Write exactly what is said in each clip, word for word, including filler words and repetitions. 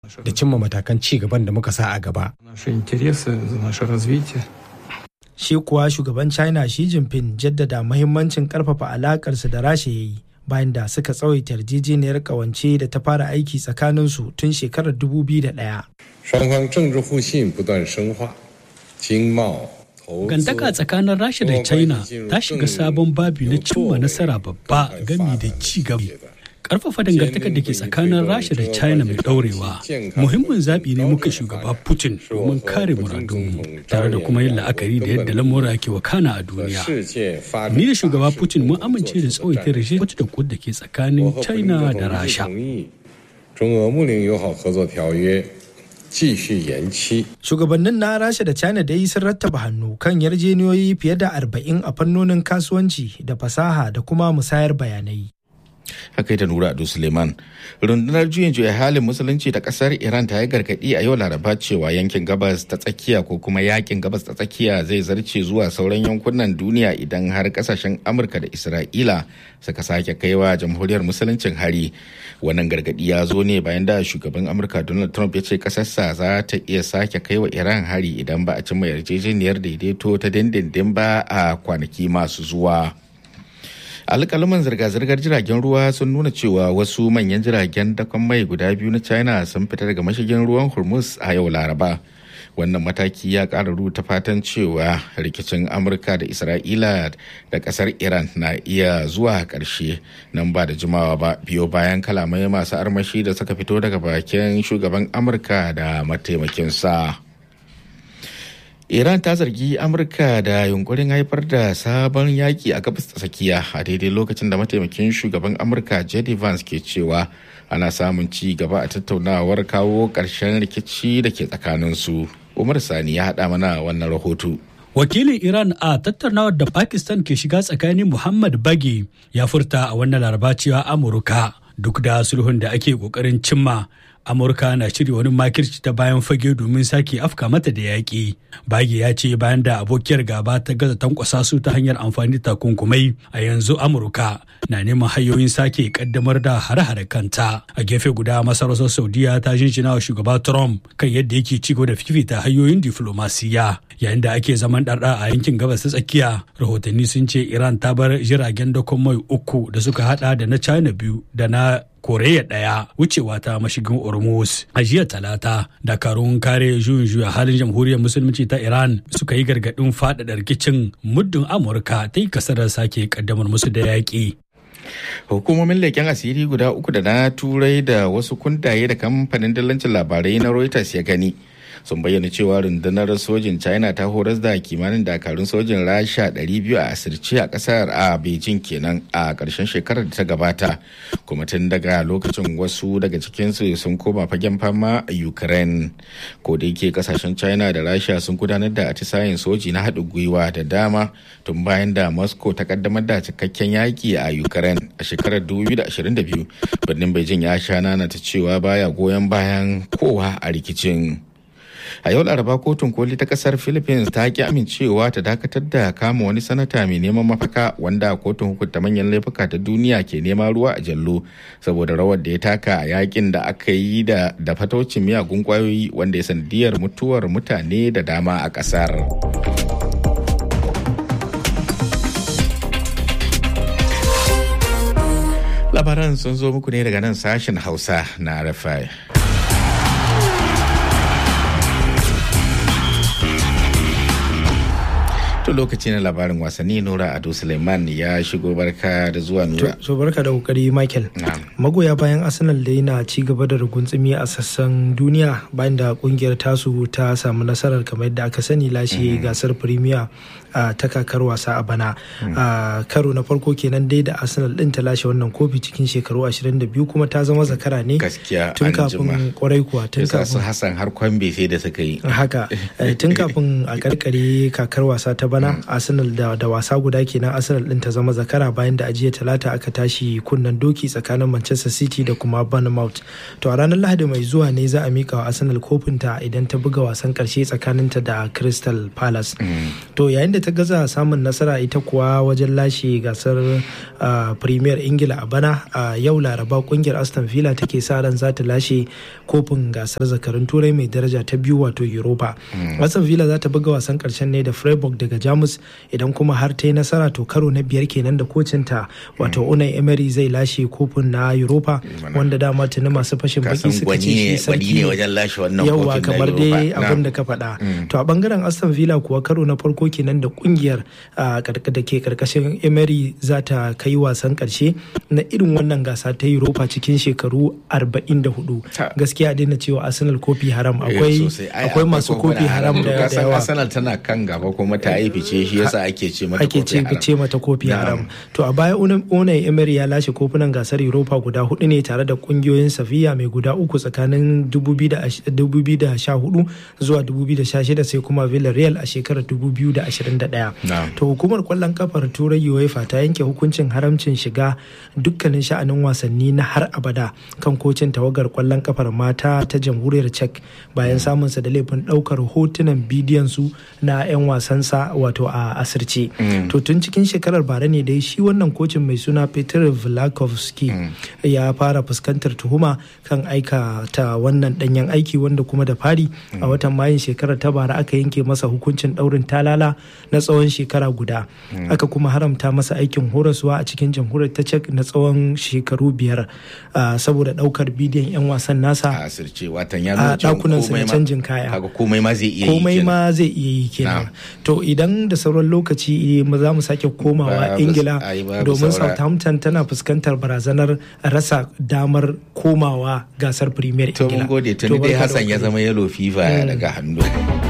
da cimma matakan ci gaban da muka sa a gaba. Shi kuwa shugaban China Xi Jinping jaddada muhimmancin karfafa alakarsa da Rasha ya yi bayan da suka tsawaita yarjejeniyar kawance da ta fara aiki tsakaninsu tun shekarar dubu biyu da ɗaya. Gantaka tsakanin Rasha da China ta shiga sabon babi na cimma nasara babba gami da ci gaba. Karfafa dangantakar da ke tsakanin Rasha da China mai daurewa muhimmin zaɓi ne muka shugaba Putin domin kare muradunmu tare da kuma yin la'akari da yadda lamura ke wakana a duniya. Ni da shugaba Putin mun amince da tsawaita rashin da kud da ke tsakanin China da Rasha. Shugabannin na Rasha da China dai sun rattaba hannu kan yarjejeniyoyi fiye da arba'in a fannonin kasuwanci da fasaha da kuma musayar bayanai. Haka da Nura Ado Suleiman. Rundunar juyin juya halin musulunci ta kasar Iran ta yi gargadi a yau Laraba cewa yankin gabas ta tsakiya ko kuma yakin gabas ta tsakiya zai zarce zuwa sauran yankunan duniya idan har kasashen Amurka da Isra'ila suka sake kaiwa jamhuriyar musuluncin hari. Wannan gargadi ya zo ne bayan da shugaban Amurka Donald Trump ya ce kasarsa za ta iya sake kaiwa Iran hari idan ba a cimma yarjejeniyar daidaito ta dindindin ba a kwanaki masu zuwa. Alƙaluman zirga-zirgar jiragen ruwa sun nuna cewa wasu manyan jiragen dakon mai guda biyu na China sun fita daga mashigin ruwan Hormuz a yau Laraba. Wannan mataki ya ƙara rubuta fatan cewa rikicin Amurka da Isra'ila da ƙasar Iran na iya zuwa ƙarshe nan ba da jimawa ba biyo bayan kalamai masu armashi da suka fito daga bakin shugaban Amurka da mataimakinsa. Iran ta zargi Amurka da yunkurin haifar da sabon yaƙi a gabas ta tsakiya a daidai lokacin da mataimakin shugaban Amurka J D Vance ke cewa ana samun ci gaba a tattaunawar kawo ƙarshen rikici da ke tsakaninsu. Umar Sani ya haɗa mana wannan rahoto. Wakilin Iran a tattaunawar da Pakistan ke shiga tsakanin Muhammad Baghi ya furta a wannan Laraba cewa Amurka duk da sulhun da ake ƙoƙarin cimma Amurka na shirya wani makirci ta bayan fage domin sake afka mata da yaƙi. Bagi ya ce bayan da abokiyar gaba ta gaza tankwasa su ta hanyar amfani da takunkumai a yanzu Amurka na neman hanyoyin sake kaddamar da hare-hare kanta. A gefe guda masarautar Saudiya ta jinjina wa shugaba Trump kan yadda yake ci gaba da fifita hanyoyin diflomasiyya. Yayin da ake zaman ɗarɗa a yankin gabas ta tsakiya, rahotanni sun ce Iran ta bar jiragen dakon mai uku da suka hada da na China biyu da na Koreya ɗaya wucewa ta mashigin Hormuz. A jiya Talata, dakarun kare juyin juya halin jamhuriyar musulunci ta Iran suka yi gargaɗin faɗaɗa rikicin muddin Amurka ta yi kasarar sake kaddamar musu da yaƙi. Hukumomin leƙen asiri guda uku da na turai da wasu kundaye da kamfanin dillancin labarai na Reuters ya gani sun bayyana cewa rundunar sojin China ta horas da kimanin dakarun sojin Rasha ɗari biyu a asirce a ƙasar a Beijing kenan a ƙarshen shekarar da ta gabata, kuma tun daga lokacin wasu daga cikinsu sun koma fagen fama a Ukraine. Ko da yake kasashen China da Rasha sun gudanar da atisayen soji na haɗin gwiwa da dama tun bayan da Moscow ta kaddamar da cikakken yaƙi a Ukraine a shekarar dubu biyu da ashirin da biyu, birnin Beijing ya sha nana ta cewa baya goyon bayan kowa a rikicin. A yau Laraba kotun koli ta kasar Philippines ta ki amincewa ta dakatar da kama wani sanata mai neman mafaka wanda kotun hukunta manyan laifuka ta duniya ke neman ruwa a jallo saboda rawar da ya taka a yakin da aka yi da da fataucin miyagun kwayoyi wanda ya sanadiyar mutuwar mutane da dama a kasar. Labaran sun zo muku ne daga nan sashen Hausa na R F I. To lokaci na labarin wasanni. Nura Ado Suleiman ya shigo. Barka da zuwa Nura. So barka da kokari Michael. Magoya bayan Arsenal da yana ci gaba da ruguntsumi a sassan duniya bayan da kungiyar tasu ta samu nasarar kamar yadda aka sani lashe gasar Premier ta kakar wasa a bana. Karo na farko kenan dai da Arsenal din ta lashe wannan kofi cikin shekaru ashirin da biyu kuma ta zama zakara ne tun kafin kwarai kuwa tun kafin Hassan har kwambe sai da suka yi. Haka tun kafin a karkare kakar wasa ta bana bana Arsenal da, da wasa guda kenan Arsenal din ta zama zakara bayan da ajiya talata aka tashi kunnen doki tsakanin Manchester City da kuma Bournemouth. To a ranar Lahadi mai zuwa ne za a mika wa Arsenal kofinta idan ta buga wasan karshe tsakaninta da Crystal Palace. Mm. To yayin da ta gaza samun nasara ita kuwa wajen lashe gasar uh, Premier Ingila a bana a uh, yau Laraba kungiyar Aston Villa take sa ran za ta lashe kofin gasar zakarun turai mai daraja ta biyu wato Europa. Mm. Aston Villa za ta buga wasan karshen ne da Freiburg daga Jamus idan kuma har ta yi nasara to karo na biyar kenan da kocinta wato Unai Emery zai lashe kofin na Europa wanda dama tuni masu fashin baki suka ce shi sarki ne wajen lashe wannan kofin yawa kamar dai abin da ka faɗa. Mm. To a bangaren Aston Villa kuwa karo na farko kenan da kungiyar da ke karkashin Emery za ta kai wasan karshe na irin wannan gasa ta Europa cikin shekaru arba'in da hudu. Gaskiya a daina cewa Arsenal kofi haram akwai akwai masu kofi haram da yawa. Arsenal tana kan gaba kuma ta yi fice shi yasa ake ce mata ake ce ce mata kofi haram. To a baya Unai Emery ya lashe kofunan gasar Europa guda hudu ne tare da kungiyoyin Sevilla mai guda uku tsakanin dubu biyu da sha hudu zuwa dubu biyu da sha shida sai kuma Villarreal a shekarar dubu biyu da ashirin da ɗaya. To hukumar kwallon kafar Turai UEFA ta yanke hukuncin haramcin shiga dukkanin sha'anin wasanni na har abada kan kocin tawagar kwallon kafar mata ta jamhuriyar Czech bayan samunsa da laifin daukar hotunan bidiyon su na 'yan wasansa wato a asirce. Mm. To tun cikin shekarar bara ne dai shi wannan kocin mai suna Petr Vlahovsky mm. ya fara fuskantar tuhuma kan aikata wannan danyen aiki wanda kuma da fari mm. a watan mayun shekarar ta bara aka yanke masa hukuncin daurin talala na tsawon shekara guda. Mm. Aka kuma haramta masa aikin horaswa a cikin jamhuriyar ta Czech na tsawon shekaru biyar uh, saboda daukar bidiyon 'yan wasan nasa a asirce watan ya a dakunan su na canjin kaya. Komai ma zai iya yi komai ma zai iya yi kenan. To idan da sauran lokaci za mu sake komawa Ingila domin Southampton tana fuskantar barazanar rasa damar komawa gasar Premier Ingila. To mun gode tuni dai Hassan ya zama yellow fever mm. daga hannu.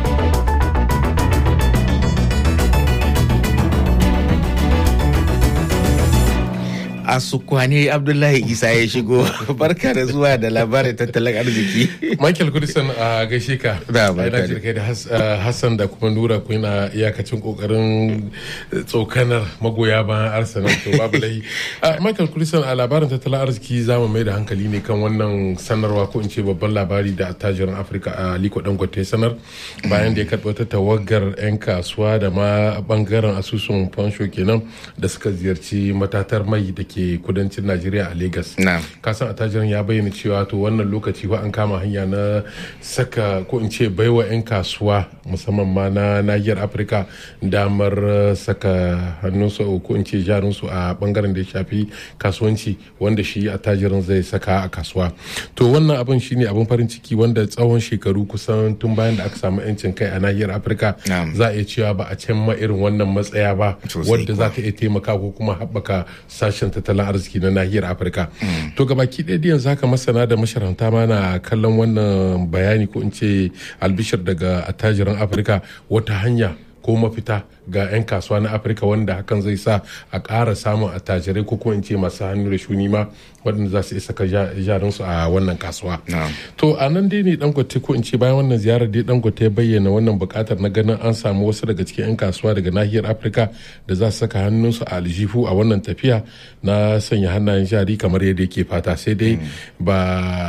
Asukwane Abdullahi Isa ya shigo. Barka da zuwa da labarin tattalin arziki. Michael Kudisan a gaishe ka. Da barka da kai da Hassan da kuma Nura kuna iyakacin kokarin tsokanar magoya bayan Arsenal to babu lahi. Michael Kudisan a labarin tattalin arziki zamu mai da hankali ne kan wannan sanarwa ko in ce babban labari da attajirin Afirka a Aliko Dangote sanar bayan da ya karɓi wata tawagar 'yan kasuwa da ma bangaren asusun fansho kenan da suka ziyarci matatar mai da ke kudancin Najeriya a Lagos. Kasan attajirin ya bayyana cewa to wannan lokaci ba an kama hanya na saka ko in ce baiwa 'yan kasuwa musamman ma na nahiyar Afirka damar saka hannunsu ko in ce jarinsu a bangaren da ya shafi kasuwanci wanda shi attajirin zai saka a kasuwa. To wannan abin shine abin farin ciki wanda tsawon shekaru kusan tun bayan da aka samu 'yancin kai a nahiyar Afirka za a iya cewa ba a cimma irin wannan matsaya ba wadda za ta iya taimaka ko kuma haɓaka sashen tattalin arziki na nahiyar Afirka. Mm. To gabaki ɗaya yanzu haka masana da masharanta ma na kallon wannan bayani ko in ce albishir daga attajiran Afirka wata hanya ko mafita ga 'yan kasuwa na Afirka wanda hakan zai sa a ƙara samun attajirai ko kuma in ce masu hannu da shuni ma waɗanda za su isa ka jarinsu a wannan kasuwa. To a nan dai ne Dangote ko in ce bayan wannan ziyarar dai Dangote ya bayyana wannan buƙatar na ganin an samu wasu daga cikin 'yan kasuwa daga nahiyar Afirka da za su saka hannunsu a aljihu a wannan tafiya na sanya hannayen jari kamar yadda yake fata sai dai ba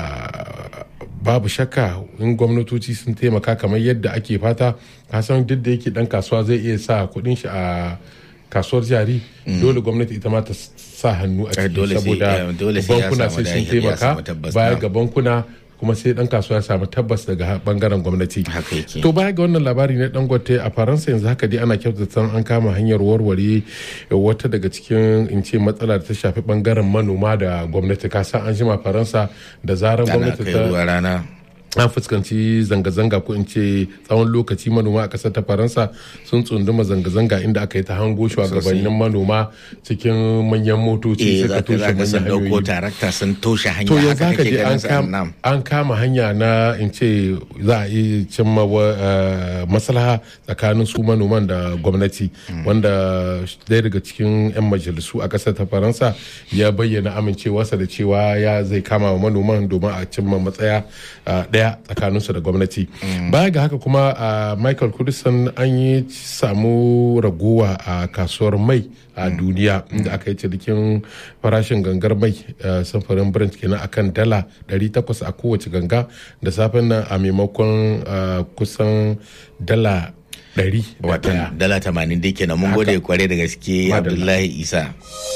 babu shakka in gwamnatoci sun taimaka kamar yadda ake fata kasan duk da yake dan kasuwa zai iya sa kudin shi a kasuwar jari dole gwamnati ita ma ta sa hannu a ciki saboda bankuna sai sun taimaka baya ga bankuna kuma sai dan kasuwa ya samu tabbas daga bangaren gwamnati. To baya ga wannan labari na Dangote a Faransa yanzu haka dai ana kyautata an kama hanyar warware wata daga cikin in ce matsala da ta shafi bangaren manoma da gwamnati. Ka san an jima Faransa da zarar gwamnati ta an fuskanci zanga-zanga ko in ce tsawon lokaci manoma a kasar ta Faransa sun tsunduma zanga-zanga inda aka yi ta hango shugabannin manoma cikin manyan motoci suka toshe manyan hanyoyi. Tarakta sun toshe hanya. To yanzu haka dai an kama hanya na in ce za a yi cimma maslaha tsakanin su manoman da gwamnati wanda ɗaya daga cikin 'yan majalisu a kasar ta Faransa ya bayyana amincewarsa da cewa ya zai kama wa manoman domin a cimma matsaya ɗaya ɗaya tsakaninsu da gwamnati. Baya ga haka kuma a Michael Kudisan an yi samu raguwa a kasuwar mai a duniya inda aka yi cinikin farashin gangar mai samfurin Brent kenan akan dala ɗari takwas a kowace ganga da safen nan a maimakon kusan dala ɗari watan dala tamanin dai kenan. Mun gode kware da gaske Abdullahi Isa.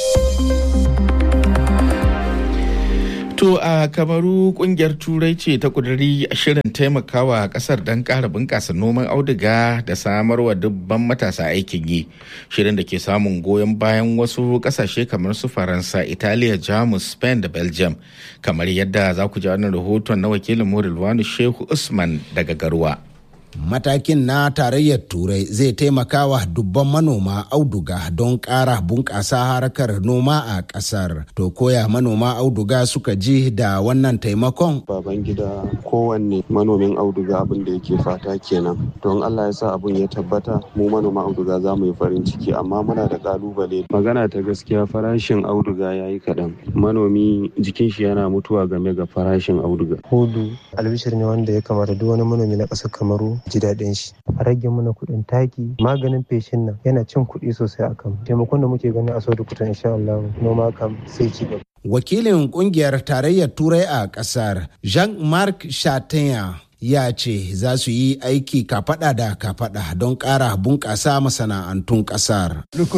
To a Kamaru kungiyar Turai ce ta kuduri shirin taimakawa kasar don ƙara bunƙasa noman auduga da samarwa dubban matasa aikin yi. Shirin da ke samun goyon bayan wasu ƙasashe kamar su Faransa, Italiya, Jamus, Spain da Belgium. Kamar yadda za ku ji wannan rahoton na wakilin Murilwanu Shehu Usman daga Garwa. Matakin na tarayyar Turai zai taimaka wa dubban manoma auduga don ƙara bunƙasa harkar noma a ƙasar. To koya manoma auduga suka ji da wannan taimakon? Baban gida kowanne manomin auduga abin da yake fata kenan. Don Allah ya sa abin ya tabbata mu manoma auduga za mu yi farin ciki, amma muna da ƙalubale. Magana ta gaskiya farashin auduga ya yi kaɗan. Manomi jikin shi yana mutuwa game ga farashin auduga. Hudu albishir ne wanda ya kamata duk wani manomi na ƙasar Kamaru ji daɗin shi. A rage mana kuɗin taki, maganin feshin nan yana cin kuɗi sosai a kan taimakon da muke gani a sau da kutan insha Allah noma kam sai ci gaba. Wakilin kungiyar tarayyar Turai a ƙasar Jean-Marc Chatanya ya ce za su yi aiki kafada da kafada don ƙara bunƙasa masana'antun ƙasar.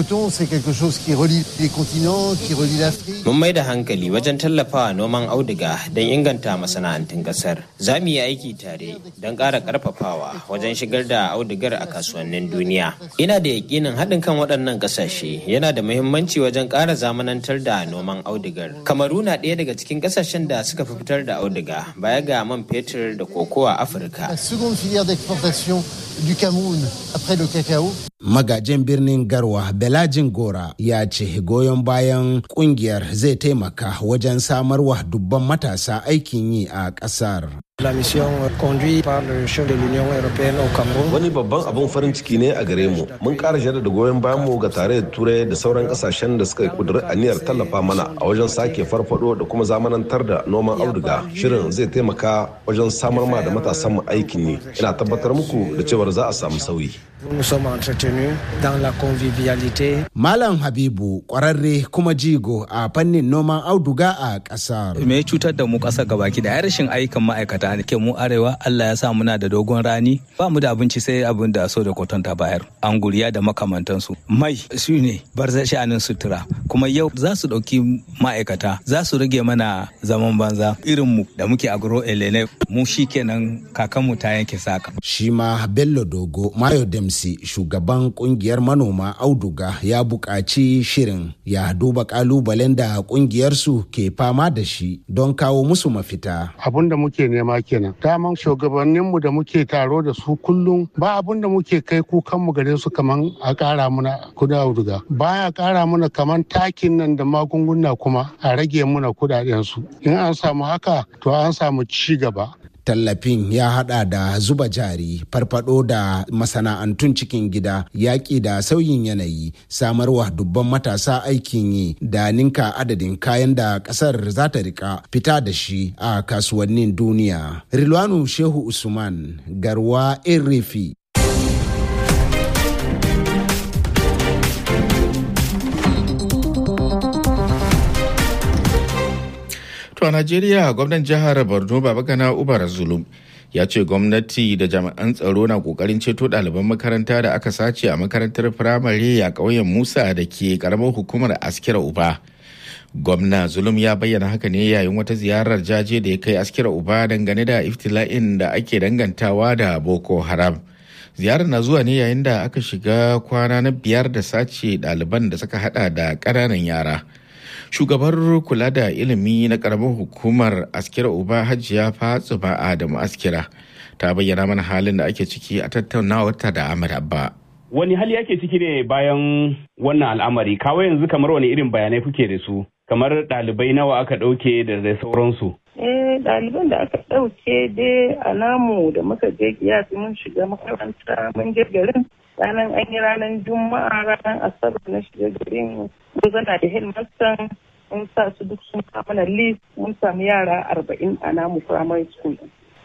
Mun mai da hankali wajen tallafawa noman auduga don inganta masana'antun ƙasar. Za mu yi aiki tare don ƙara ƙarfafawa wajen shigar da audugar a kasuwannin duniya. Ina da yaƙinin haɗin kan waɗannan ƙasashe yana da muhimmanci wajen ƙara zamanantar da noman audugar. Kamaru na ɗaya daga cikin ƙasashen da suka fi fitar da auduga baya ga man fetur da kokowa Afirka. Magajin birnin Garwa Belajin Gora ya ce goyon bayan kungiyar zai taimaka wajen samarwa dubban matasa aikin yi a ƙasar. La mission conduite par le chef de l'Union européenne au Cameroun. Wani babban abun farin ciki ne a gare mu. Mun ƙara jaddada goyon bayan mu ga tarayyar Turai da sauran ƙasashen da suka yi ƙudurin aniyar tallafa mana a wajen sake farfado da kuma zamanantar da noman auduga. Shirin zai taimaka wajen samar ma da matasan mu aikin yi. Ina tabbatar muku da cewar za a samu sauyi. Nous sommes entretenus dans la convivialité. Malam Habibu ƙwararre kuma jigo a fannin noman auduga a ƙasar. Me cutar da mu ƙasa gabaki da rashin ayyukan ma'aikata ne ke mu arewa. Allah ya sa muna da dogon rani ba mu da abinci sai abin da so da koton ta bayar. Anguriya da makamantansu. Mai su ne barzan sha'anin sutura kuma yau za su ɗauki ma'aikata za su rage mana zaman banza irin mu da muke agro elene mu shikenan kakanmu ta yanke saka. Shi ma Bello Dogo Mayo Demsi shugaban kungiyar manoma auduga ya buƙaci shirin ya duba kalubalen da kungiyarsu ke fama da shi don kawo musu mafita. Abun da muke nema kenan. Daman shugabanninmu da muke taro da su kullum ba abun da muke kai kukanmu gare su kaman a ƙara muna kudin auduga. Baya ƙara muna kaman takin nan da magunguna kuma a rage muna kudaden su. In an samu haka to an samu ci gaba. Tallafin ya hada da zuba jari, farfado da masana'antun cikin gida, yaƙi da sauyin yanayi, samarwa dubban matasa aikin yi da ninka adadin kayan da ƙasar za ta rika fita da shi a kasuwannin duniya. Rilwanu Shehu Usman, Garwa Irrifi. To a Najeriya gwamnan jihar Borno Babagana Umar Zulum ya ce gwamnati da jami'an tsaro na kokarin ceto ɗaliban makaranta da aka sace a makarantar firamare a ƙauyen Musa da ke ƙaramar hukumar Askira Uba. Gwamna Zulum ya bayyana haka ne yayin wata ziyarar jaje da ya kai Askira Uba dangane da iftila'in da ake dangantawa da Boko Haram. Ziyarar na zuwa ne yayin da aka shiga kwana na biyar da sace ɗaliban da suka hada da ƙananan yara. Shugabar kula da ilimi na karamar hukumar Askira Uba Hajiya Fatsuma Adamu Askira ta bayyana mana halin da ake ciki a tattaunawarta da Ahmad Abba. Wani hali ake ciki ne bayan wannan al'amari? Kawai yanzu kamar wani irin bayanai kuke da su? Kamar ɗalibai nawa aka ɗauke da dai sauransu? Eh, ɗaliban da aka ɗauke dai a namu da muka je kiyasi mun shiga makaranta mun je garin. Ranar an yi ranar Juma'a ranar Asabar na shiga garin mun zana da headmaster mun sa su duk sun kama na list mun sami yara arba'in a namu primary school.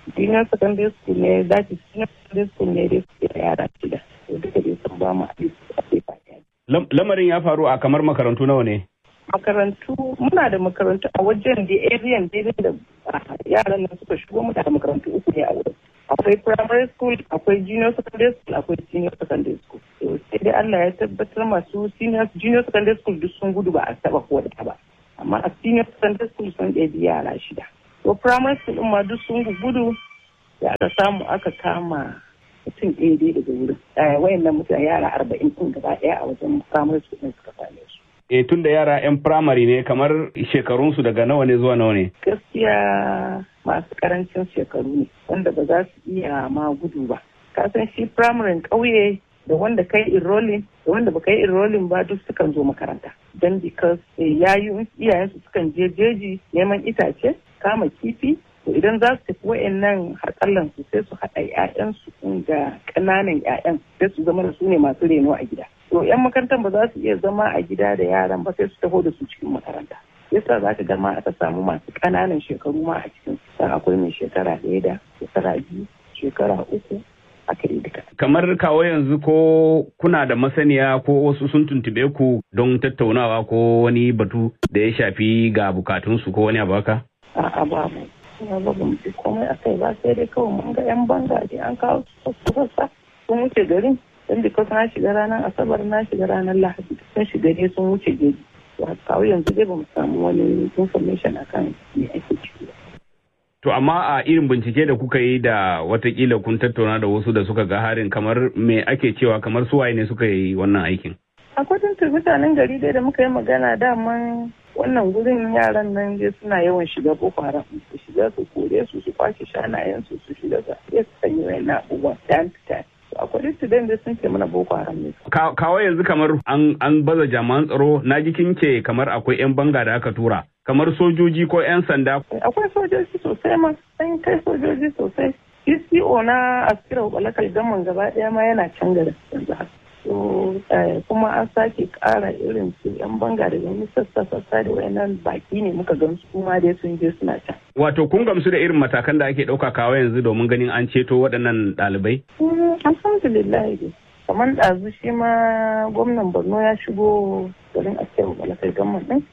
junior secondary school ne that is senior secondary school ne dai suke da yara shida to duka dai sun ba mu a paper ɗaya. Lamarin ya faru a kamar makarantu nawa ne? Makarantu muna da makarantu a wajen da area daidai da yaran nan suka shigo muna da makarantu uku ne a wurin. Akwai primary school, akwai junior secondary school, akwai senior secondary school. To sai dai Allah ya tabbatar masu senior junior secondary school duk sun gudu ba a taba ko da ba. Amma a senior secondary school sun ɗebi yara shida. To primary school ma duk sun gudu da aka samu aka kama mutum ɗaya dai daga wurin. Wayannan mutane yara arba'in ɗin gaba ɗaya a wajen primary school ɗin suka same su. E tun da yara 'yan firamare ne kamar shekarunsu daga nawa ne zuwa nawa ne? Gaskiya masu karancin shekaru ne wanda ba za su iya ma gudu ba. Ka san shi firamaren ƙauye da wanda kai enrolling da wanda ba kai enrolling ba duk sukan zo makaranta. Don because yayu iyayensu sukan je jeji neman itace, kama kifi, to idan za su tafi wa'annan harkallan su sai su haɗa 'ya'yansu da ƙananan 'ya'yan sai su zama da su ne masu reno a gida. To 'yan makarantar ba za su iya zama a gida da yaran ba sai su taho da su cikin makaranta. Yasa za ka gama aka samu masu ƙananan shekaru ma a cikin su. Akwai mai shekara ɗaya da shekara biyu, shekara uku, aka yi duka. Kamar kawo yanzu ko kuna da masaniya ko wasu sun tuntube ku don tattaunawa ko wani batu da ya shafi ga bukatunsu ko wani abu haka? A'a babu. Ina ba mu ji komai a kai ba sai dai kawai mun ga 'yan banga dai an kawo su sassa sun wuce garin. Don because na shiga ranar asabar na shiga ranar lahadi sun shiga ne sun wuce gari to a kawo yanzu dai ba mu samu wani information akan me ake ciki ba. To amma a irin bincike da kuka yi da watakila kun tattauna da wasu da suka ga harin kamar me ake cewa kamar su waye ne suka yi wannan aikin? Akwai tuntu mutanen gari dai da muka yi magana daman wannan gurin yaran nan dai suna yawan shiga boko haram su shiga su kore su su kwashe shanayen su su shiga su iya su sanyi wani abubuwan time to time. Akwai student da sun ce mana boko haram ne. Kawo yanzu kamar an baza jami'an tsaro na ji kin ce kamar akwai 'yan banga da aka tura kamar sojoji ko 'yan sanda. Akwai sojoji sosai ma an kai sojoji sosai. P C O na askira balakal gaman gaba daya ma yana can garin yanzu haka. So kuma an sake kara irin su 'yan banga da wani sassa sassa da wayannan baki ne muka gan su kuma dai sun je suna can. Wato kun gamsu da irin matakan da ake ɗauka kawo yanzu domin ganin an ceto waɗannan ɗalibai? Alhamdulillah dai. Kamar ɗazu shi ma gwamnan Borno ya shigo garin askira balakal gaman ɗin.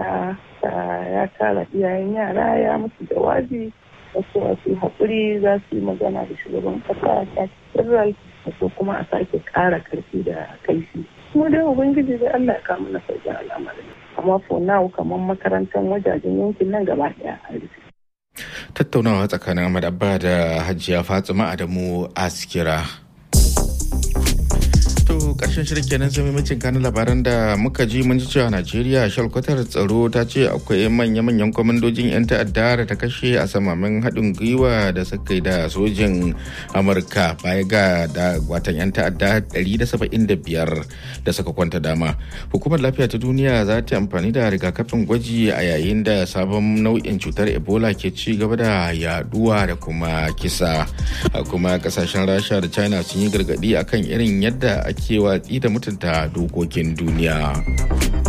Ya tara iyayen yara ya musu jawabi wasu wasu haƙuri za su yi magana da shugaban ƙasa ta federal wasu kuma a sake ƙara ƙarfi da kaifi. Kuma dai ubangiji dai Allah ya kama na sauƙin al'amarin. Amma for now kamar makarantar wajajen yankin nan gaba ɗaya a rufe. Tattaunawa tsakanin Ahmad Abba da Hajiya Fatima Adamu Askira. To karshen shirin kenan sai mamacin kanin labaran da muka ji mun ji cewa Najeriya shalkwatar tsaro ta ce akwai manya-manyan kwamandojin 'yan ta'adda da ta kashe a samamin haɗin gwiwa da suka yi da sojin Amurka baya ga da watan 'yan ta'adda ɗari da saba'in da biyar da suka kwanta dama. Hukumar lafiya ta duniya za ta amfani da rigakafin gwaji a yayin da sabon nau'in cutar Ebola ke ci gaba da yaduwa da kuma kisa. Kuma kasashen Rasha da China sun yi gargaɗi akan irin yadda ake watsi da mutunta dokokin duniya.